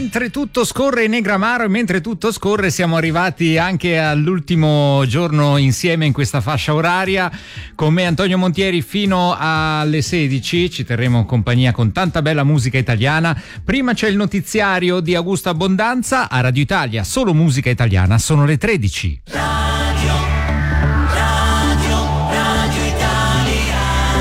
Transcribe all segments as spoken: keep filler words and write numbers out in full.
mentre tutto scorre in Negramaro e mentre tutto scorre siamo arrivati anche all'ultimo giorno insieme in questa fascia oraria. Con me Antonio Montieri fino alle sedici, ci terremo in compagnia con tanta bella musica italiana. Prima c'è il notiziario di Augusto Abbondanza a Radio Italia, solo musica italiana, sono le tredici. Radio, Radio, Radio Italia.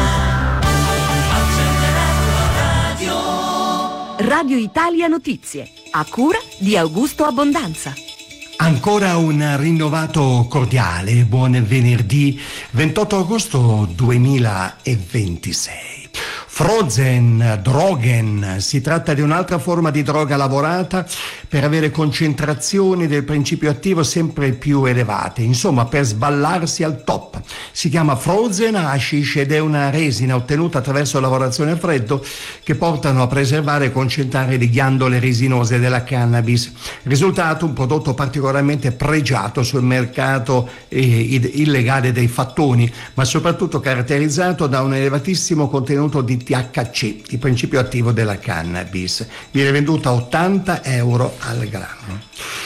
Radio. Radio Italia Notizie, a cura di Augusto Abbondanza. Ancora un rinnovato cordiale buon venerdì ventotto agosto duemilaventisei. Frozen, Drogen, si tratta di un'altra forma di droga lavorata per avere concentrazioni del principio attivo sempre più elevate, insomma per sballarsi al top. Si chiama Frozen Hashish ed è una resina ottenuta attraverso lavorazione a freddo che portano a preservare e concentrare le ghiandole resinose della cannabis. Risultato, un prodotto particolarmente pregiato sul mercato eh, illegale dei fattoni, ma soprattutto caratterizzato da un elevatissimo contenuto di T H C, il principio attivo della cannabis. Viene venduta a ottanta euro al grammo.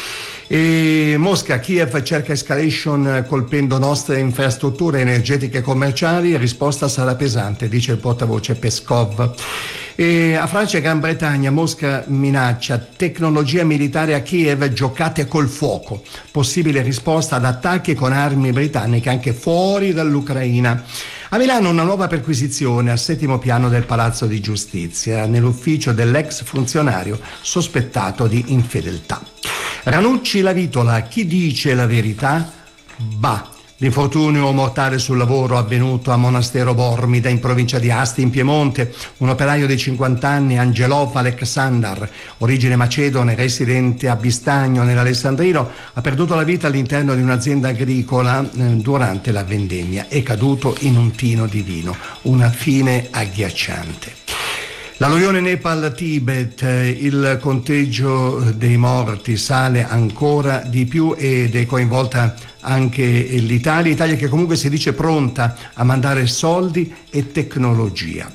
E Mosca, Kiev cerca escalation colpendo nostre infrastrutture energetiche commerciali, risposta sarà pesante, dice il portavoce Peskov. E a Francia e Gran Bretagna, Mosca minaccia tecnologia militare a Kiev, giocate col fuoco, possibile risposta ad attacchi con armi britanniche anche fuori dall'Ucraina. A Milano una nuova perquisizione al settimo piano del Palazzo di Giustizia, nell'ufficio dell'ex funzionario sospettato di infedeltà. Ranucci la vitola, chi dice la verità? Bah. L'infortunio mortale sul lavoro avvenuto a Monastero Bormida in provincia di Asti in Piemonte. Un operaio di cinquanta anni, Angelov Aleksandar, origine macedone, residente a Bistagno nell'Alessandrino, ha perduto la vita all'interno di un'azienda agricola eh, durante la vendemmia. È caduto in un tino di vino. Una fine agghiacciante. L'alluvione Nepal-Tibet, il conteggio dei morti sale ancora di più ed è coinvolta anche l'Italia, Italia che comunque si dice pronta a mandare soldi e tecnologia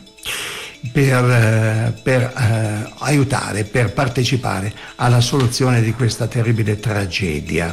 per, per eh, aiutare, per partecipare alla soluzione di questa terribile tragedia.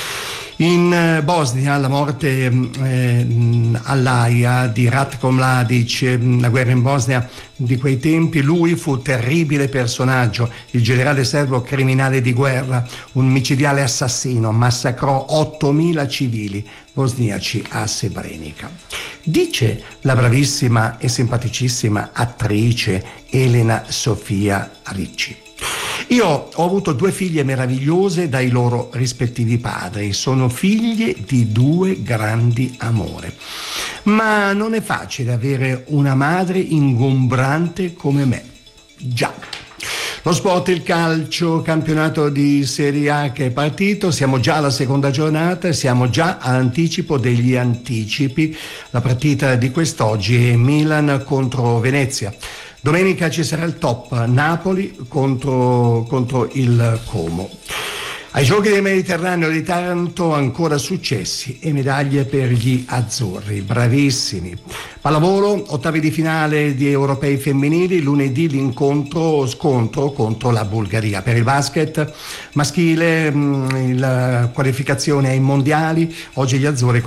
In Bosnia la morte eh, all'Aia di Ratko Mladic, la guerra in Bosnia di quei tempi, lui fu terribile personaggio, il generale serbo criminale di guerra, un micidiale assassino, massacrò ottomila civili bosniaci a Srebrenica. Dice la bravissima e simpaticissima attrice Elena Sofia Ricci: io ho avuto due figlie meravigliose dai loro rispettivi padri, sono figlie di due grandi amori, ma non è facile avere una madre ingombrante come me. Già. Lo sport, il calcio, campionato di Serie A che è partito, siamo già alla seconda giornata, siamo già all'anticipo degli anticipi. La partita di quest'oggi è Milan contro Venezia. Domenica ci sarà il top, Napoli contro, contro il Como. Ai Giochi del Mediterraneo di Taranto ancora successi e medaglie per gli azzurri, bravissimi. Pallavolo, ottavi di finale di europei femminili, lunedì l'incontro scontro contro la Bulgaria. Per il basket maschile, la qualificazione ai mondiali, oggi gli azzurri